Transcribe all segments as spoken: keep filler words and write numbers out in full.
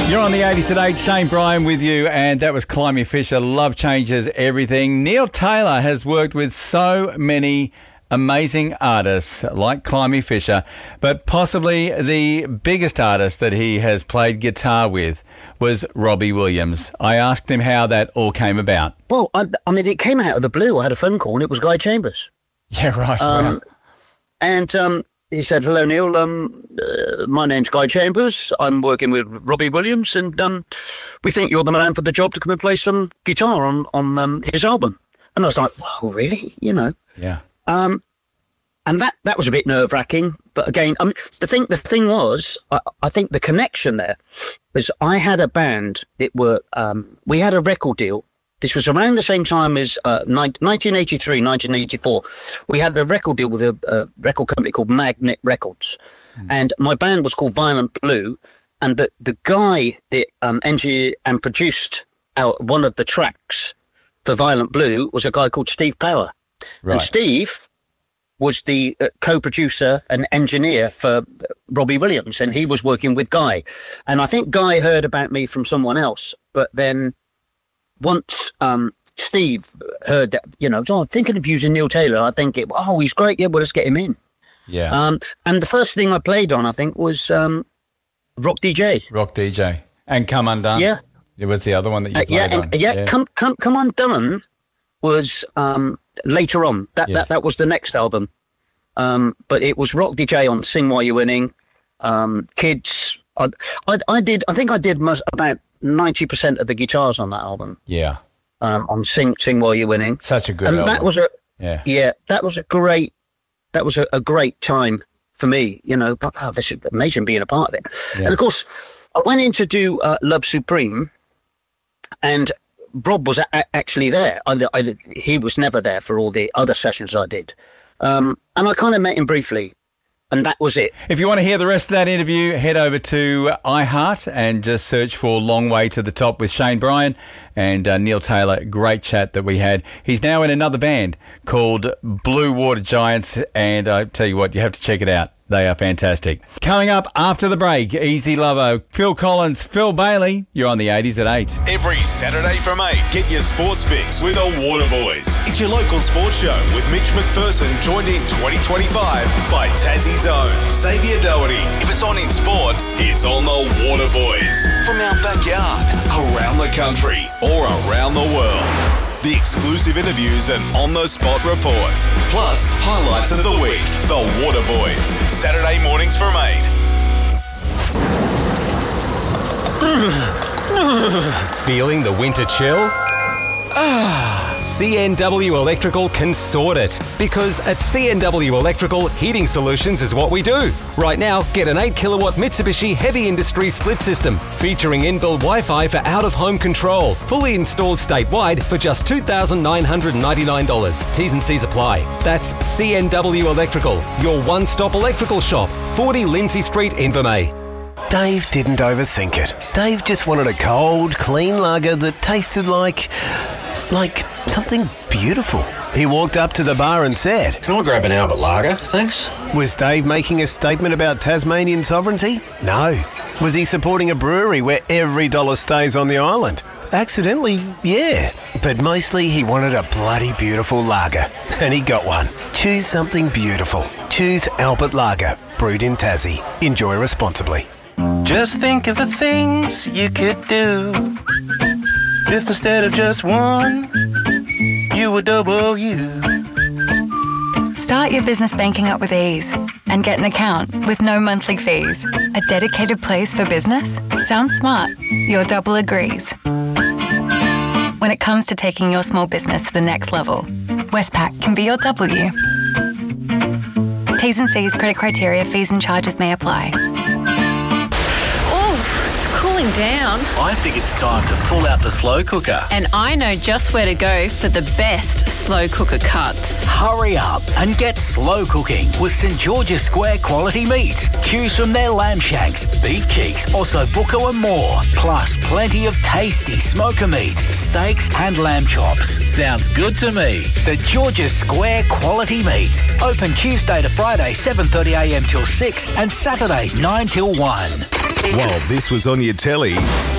You're on the eighties at eight. Shane Bryan with you, and that was Climby Fisher. Love changes everything. Neil Taylor has worked with so many amazing artists like Climby Fisher, but possibly the biggest artist that he has played guitar with was Robbie Williams. I asked him how that all came about. Well, I, I mean, it came out of the blue. I had a phone call, and it was Guy Chambers. Yeah, right. Um, wow. And um, he said, hello, Neil. Um, uh, my name's Guy Chambers. I'm working with Robbie Williams, and um, we think you're the man for the job to come and play some guitar on, on um, his album. And I was like, wow, really? You know? Yeah. Um, and that, that was a bit nerve-wracking. But again, I mean, the thing the thing was, I, I think the connection there was I had a band that were, um, we had a record deal. This was around the same time as uh, nineteen eighty-three, nineteen eighty-four. We had a record deal with a, a record company called Magnet Records. Mm. And my band was called Violent Blue. And the, the guy that um, engineered and produced our, one of the tracks for Violent Blue was a guy called Steve Power. Right. And Steve was the uh, co-producer and engineer for Robbie Williams, and he was working with Guy. And I think Guy heard about me from someone else, but then once um, Steve heard that, you know, oh, I'm thinking of using Neil Taylor, I think, it, oh, he's great, yeah, well, let's get him in. Yeah. Um, and the first thing I played on, I think, was um, Rock D J. Rock D J. And Come Undone. Yeah. It was the other one that you uh, played yeah, on. and, yeah, yeah, Come, Come, Come Undone was um, later on. That, yes. that that was the next album. Um, but it was Rock D J on Sing While You're Winning. Um, Kids. I, I, I did, I think I did most, about ninety percent of the guitars on that album. Yeah. Um, on Sing Sing While You're Winning. Such a good and album. that was a, yeah. yeah, that was a great, that was a, a great time for me, you know, but oh, this is amazing being a part of it. Yeah. And of course, I went in to do uh, Love Supreme, and Rob was a- actually there. I, I, he was never there for all the other sessions I did. Um, and I kind of met him briefly, and that was it. If you want to hear the rest of that interview, head over to iHeart and just search for Long Way to the Top with Shane Bryan and uh, Neil Taylor. Great chat that we had. He's now in another band called Blue Water Giants, and I tell you what, you have to check it out. They are fantastic. Coming up after the break, Easy Lovo, Phil Collins, Phil Bailey. You're on the eighties at eight. Every Saturday from eight, get your sports fix with the Waterboys. It's your local sports show with Mitch McPherson, joined in twenty twenty-five by Tassie's own Xavier Doherty. If it's on in sport, it's on the Waterboys. From our backyard, around the country, or around the world. The exclusive interviews and on-the-spot reports. Plus, highlights of the week. The Waterboys. Saturday mornings from eight. Feeling the winter chill? Ah, C N W Electrical can sort it. Because at C N W Electrical, heating solutions is what we do. Right now, get an eight kilowatt Mitsubishi Heavy Industry split system featuring inbuilt Wi-Fi for out-of-home control. Fully installed statewide for just two thousand nine hundred ninety-nine dollars. T's and C's apply. That's C N W Electrical, your one-stop electrical shop. forty Lindsay Street, Invermay. Dave didn't overthink it. Dave just wanted a cold, clean lager that tasted like... like something beautiful. He walked up to the bar and said, "Can I grab an Albert Lager, thanks?" Was Dave making a statement about Tasmanian sovereignty? No. Was he supporting a brewery where every dollar stays on the island? Accidentally, yeah. But mostly he wanted a bloody beautiful lager. And he got one. Choose something beautiful. Choose Albert Lager. Brewed in Tassie. Enjoy responsibly. Just think of the things you could do if instead of just one, you were double you. Start your business banking up with ease and get an account with no monthly fees. A dedicated place for business? Sounds smart. Your double agrees. When it comes to taking your small business to the next level, Westpac can be your W. T's and C's, credit criteria, fees and charges may apply. Cooling down. I think it's time to pull out the slow cooker. And I know just where to go for the best slow cooker cuts. Hurry up and get slow cooking with St George's Square quality meats. Choose from their lamb shanks, beef cheeks, ossobuco and more. Plus plenty of tasty smoker meats, steaks and lamb chops. Sounds good to me. St George's Square quality meats. Open Tuesday to Friday seven thirty a m till six and Saturdays nine till one. While this was on your telly,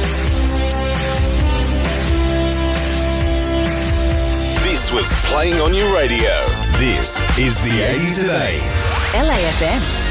this was playing on your radio. This is the eighties at eight. L A F M.